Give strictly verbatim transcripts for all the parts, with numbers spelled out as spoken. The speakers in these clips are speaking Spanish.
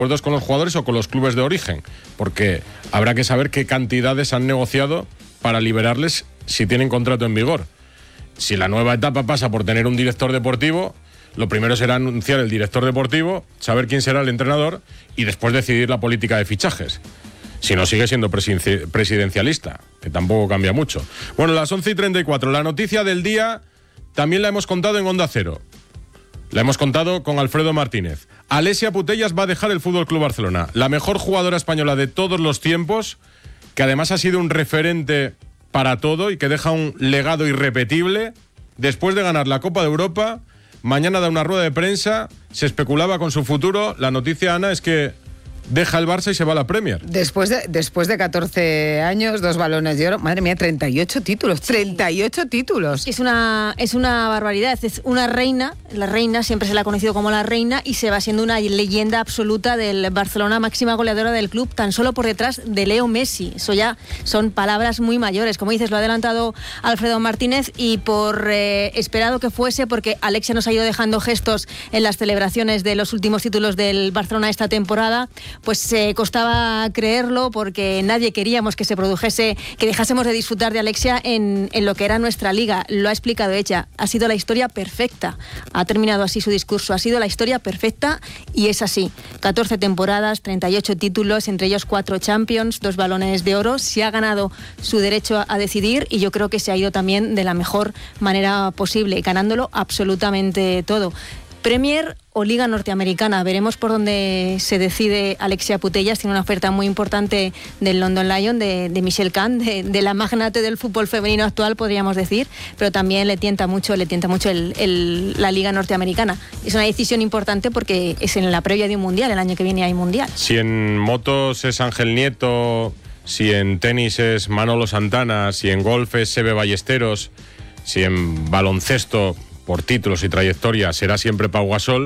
acuerdos con los jugadores o con los clubes de origen, porque habrá que saber qué cantidades han negociado para liberarles si tienen contrato en vigor. Si la nueva etapa pasa por tener un director deportivo, lo primero será anunciar el director deportivo, saber quién será el entrenador y después decidir la política de fichajes. Si no, sigue siendo presidencialista, que tampoco cambia mucho. Bueno, las once y treinta y cuatro, la noticia del día también la hemos contado en Onda Cero. La hemos contado con Alfredo Martínez. Alessia Putellas va a dejar el F C Barcelona, la mejor jugadora española de todos los tiempos, que además ha sido un referente para todo y que deja un legado irrepetible. Después de ganar la Copa de Europa, mañana da una rueda de prensa, se especulaba con su futuro. La noticia, Ana, es que deja el Barça y se va a la Premier. Después de, después de catorce años, dos balones de oro, madre mía, treinta y ocho títulos, treinta y ocho títulos. Es una, es una barbaridad, es una reina, la reina, siempre se la ha conocido como la reina y se va siendo una leyenda absoluta del Barcelona, máxima goleadora del club, tan solo por detrás de Leo Messi. Eso ya son palabras muy mayores, como dices, lo ha adelantado Alfredo Martínez y por eh, esperado que fuese, porque Alexia nos ha ido dejando gestos en las celebraciones de los últimos títulos del Barcelona esta temporada, pues eh, costaba creerlo porque nadie queríamos que se produjese, que dejásemos de disfrutar de Alexia en, en lo que era nuestra liga. Lo ha explicado ella, ha sido la historia perfecta. Ha terminado así su discurso, ha sido la historia perfecta y es así. catorce temporadas, treinta y ocho títulos, entre ellos cuatro Champions, dos balones de oro. Se ha ganado su derecho a decidir y yo creo que se ha ido también de la mejor manera posible, ganándolo absolutamente todo. Premier o Liga Norteamericana, veremos por dónde se decide Alessia Putellas. Tiene una oferta muy importante del London Lion, de, de Michelle Kahn, de, de la magnate del fútbol femenino actual, podríamos decir, pero también le tienta mucho, le tienta mucho el, el, la Liga Norteamericana. Es una decisión importante porque es en la previa de un mundial, el año que viene hay mundial. Si en motos es Ángel Nieto, si en tenis es Manolo Santana, si en golf es Seve Ballesteros, si en baloncesto por títulos y trayectoria será siempre Pau Gasol,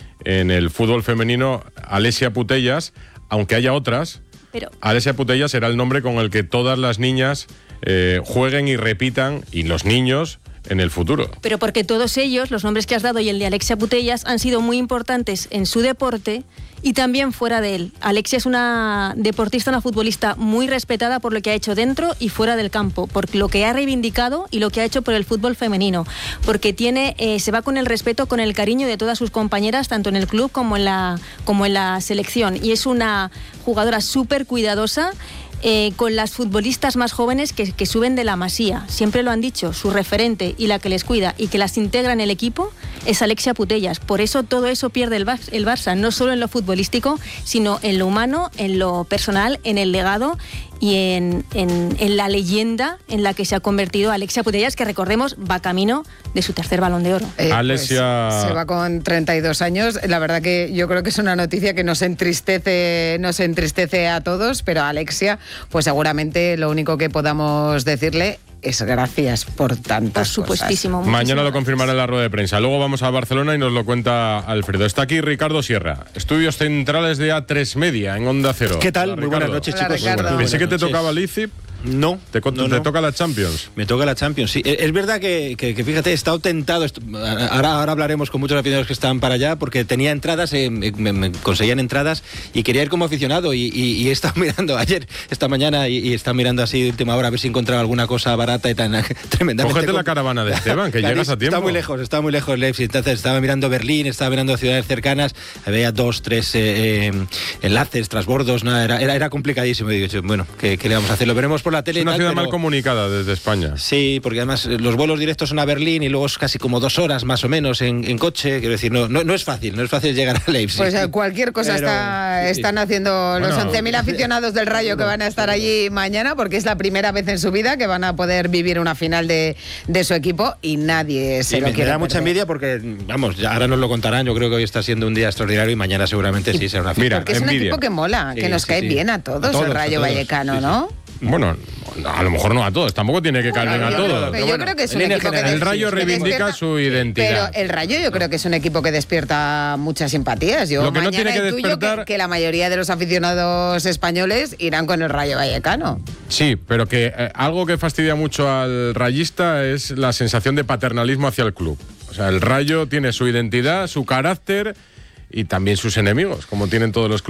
en el fútbol femenino Alessia Putellas, aunque haya otras, pero Alessia Putellas será el nombre con el que todas las niñas eh, jueguen y repitan, y los niños, en el futuro. Pero porque todos ellos, los nombres que has dado y el de Alessia Putellas, han sido muy importantes en su deporte y también fuera de él. Alessia es una deportista, una futbolista muy respetada por lo que ha hecho dentro y fuera del campo, por lo que ha reivindicado y lo que ha hecho por el fútbol femenino, porque tiene, eh, se va con el respeto, con el cariño de todas sus compañeras, tanto en el club como en la, como en la selección, y es una jugadora súper cuidadosa. Eh, con las futbolistas más jóvenes que, que suben de la Masía, siempre lo han dicho, su referente y la que les cuida y que las integra en el equipo es Alessia Putellas. Por eso todo eso pierde el, Bar- el Barça, no solo en lo futbolístico, sino en lo humano, en lo personal, en el legado y en, en, en la leyenda en la que se ha convertido Alessia Putellas, que recordemos va camino de su tercer Balón de Oro. Eh, Alessia pues, se va con treinta y dos años. La verdad que yo creo que es una noticia que nos entristece, nos entristece a todos, pero a Alessia, pues seguramente lo único que podamos decirle es gracias por tantas por supuestísimo. cosas. Mañana lo confirmará en la rueda de prensa. Luego vamos a Barcelona y nos lo cuenta Alfredo. Está aquí Ricardo Sierra, estudios centrales de A tres Media en Onda Cero. ¿Qué tal? Hola, Muy buenas Ricardo. noches, Hola, chicos. Ricardo. Muy buenas Pensé que te noches. tocaba el I C I P. No, Te, no, te no. toca la Champions. Me toca la Champions, sí. Es verdad que, que, que fíjate, he estado tentado. Est- ahora, ahora hablaremos con muchos aficionados que están para allá, porque tenía entradas, eh, me, me conseguían entradas y quería ir como aficionado. Y, y, y he estado mirando ayer, esta mañana, y, y he estado mirando así de última hora a ver si encontraba alguna cosa barata y tan tremendamente. Cógete la com- caravana de Esteban, que llegas a tiempo. Está muy lejos, está muy lejos Leipzig. Entonces estaba mirando Berlín, estaba mirando ciudades cercanas, había dos, tres eh, eh, enlaces, transbordos, nada, era, era, era complicadísimo. Y digo, bueno, ¿qué, ¿qué le vamos a hacer? Lo veremos por la tele. Es una y tal, ciudad pero... mal comunicada desde España. Sí, porque además los vuelos directos son a Berlín y luego es casi como dos horas más o menos en, en coche. Quiero decir, no, no, no es fácil, no es fácil llegar a Leipzig. Pues eh, cualquier cosa Pero, está, sí, sí. están haciendo los Bueno, once mil aficionados del Rayo que van a estar allí mañana, porque es la primera vez en su vida que van a poder vivir una final de, de su equipo y nadie se Sí, lo me, me quiere da mucha perder. envidia porque, vamos, ya ahora nos lo contarán. Yo creo que hoy está siendo un día extraordinario y mañana seguramente sí será una fiesta. Mira, Porque es un envidia. equipo que mola, Sí, que nos sí, cae sí. bien a todos, A todos, el a Rayo todos. Vallecano, Sí, sí. ¿no? Bueno, a lo mejor no a todos, tampoco tiene que caer bien a yo, todos. creo, pero yo bueno, creo que es en un línea equipo que general, El Rayo que reivindica despierta- su identidad. Pero el Rayo yo creo que es un equipo que despierta muchas simpatías. Yo Lo que no mañana tiene que intuyo despertar- que, que la mayoría de los aficionados españoles irán con el Rayo Vallecano. Sí, pero que eh, algo que fastidia mucho al rayista es la sensación de paternalismo hacia el club. O sea, el Rayo tiene su identidad, su carácter y también sus enemigos, como tienen todos los clubes.